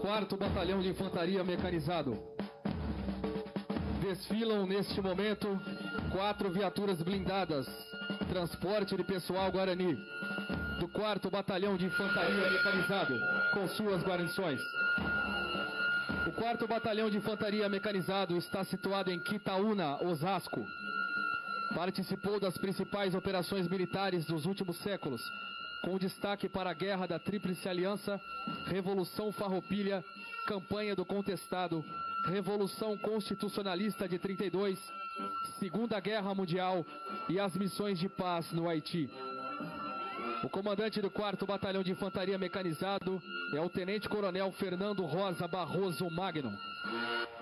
4º Batalhão de Infantaria Mecanizado. Desfilam neste momento 4 viaturas blindadas, transporte de pessoal Guarani, do 4º Batalhão de Infantaria Mecanizado, com suas guarnições. O 4º Batalhão de Infantaria Mecanizado está situado em Quitaúna, Osasco. Participou das principais operações militares dos últimos séculos, com destaque para a Guerra da Tríplice Aliança, Revolução Farroupilha, Campanha do Contestado, Revolução Constitucionalista de 32, Segunda Guerra Mundial e as missões de paz no Haiti. O comandante do 4º Batalhão de Infantaria Mecanizado é o Tenente Coronel Fernando Rosa Barroso Magno.